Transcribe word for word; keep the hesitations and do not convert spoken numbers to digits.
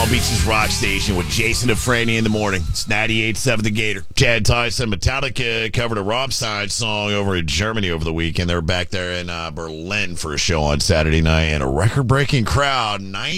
Beach's Rock Station with Jason DeFranny in the morning. It's ninety-eight point seven The Gator. Chad Tyson, Metallica covered a Rob Side song over in Germany over the weekend. They were back there in uh, Berlin for a show on Saturday night, and a record-breaking crowd,